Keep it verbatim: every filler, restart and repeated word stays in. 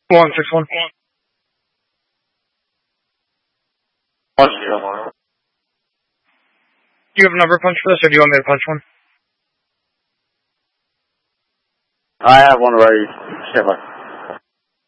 One six one. One zero one. Do you have a number punch for this, or do you want me to punch one? I have one ready. Stand by.